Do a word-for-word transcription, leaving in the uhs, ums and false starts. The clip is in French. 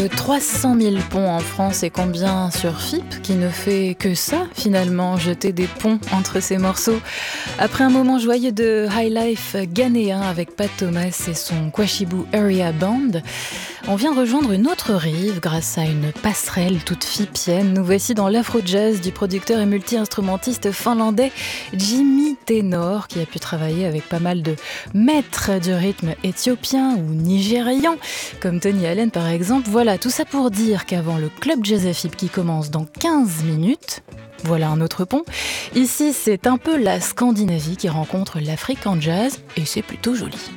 de trois cent mille ponts en France et combien sur F I P qui ne fait que ça finalement, jeter des ponts entre ses morceaux. Après un moment joyeux de high life ghanéen avec Pat Thomas et son Kwashibu Area Band, on vient rejoindre une autre rive grâce à une passerelle toute fipienne. Nous voici dans l'afro-jazz du producteur et multi-instrumentiste finlandais Jimmy Tenor, qui a pu travailler avec pas mal de maîtres du rythme éthiopien ou nigérian, comme Tony Allen par exemple. Voilà, tout ça pour dire qu'avant le Club Jazz F I P qui commence dans quinze minutes, voilà un autre pont. Ici, c'est un peu la Scandinavie qui rencontre l'Afrique en jazz et c'est plutôt joli.